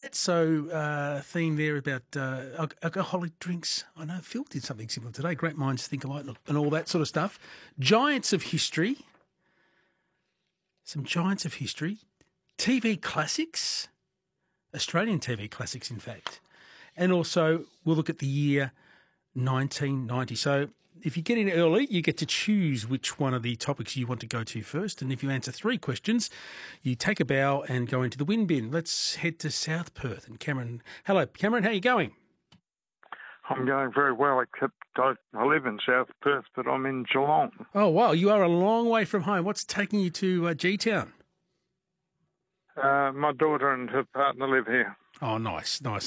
So, theme there about alcoholic drinks. I know Phil did something similar today. Great minds think alike and all that sort of stuff. Giants of history. Some giants of history. TV classics. Australian TV classics, in fact. And also, we'll look at the year 1990. So if you get in early, you get to choose which one of the topics you want to go to first. And if you answer 3 questions, you take a bow and go into the win bin. Let's head to South Perth. And Cameron, hello, Cameron, how are you going? I'm going very well, except I live in South Perth, but I'm in Geelong. Oh, wow, you are a long way from home. What's taking you to G-Town? My daughter and her partner live here. Oh, nice.